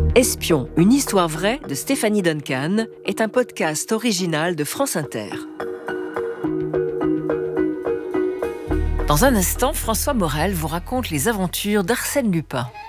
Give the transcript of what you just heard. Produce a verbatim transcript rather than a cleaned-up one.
Espion, une histoire vraie de Stéphanie Duncan est un podcast original de France Inter. Dans un instant, François Morel vous raconte les aventures d'Arsène Lupin.